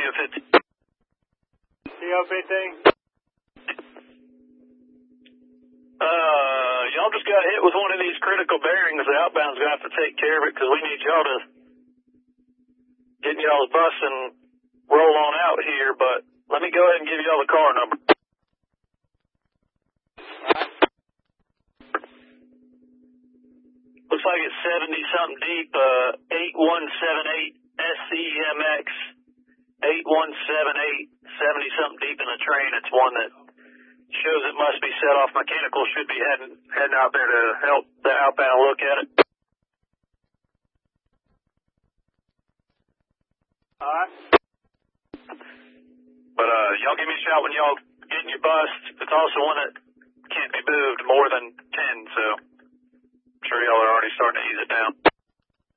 CO-50. CO-50. Y'all just got hit with one of these critical bearings. The outbound's going to have to take care of it because we need y'all to get in y'all's bus and roll on out here, but let me go ahead and give y'all the car number. Looks like it's 70-something deep, 8178 SCMX, 8178, 70-something deep in the train. It's one that shows it must be set off mechanical. Should be heading out there to help the outbound look at it. All right. But y'all give me a shout when y'all get in your bus. It's also one that can't be moved more than 10, so I'm sure y'all are already starting to ease it down.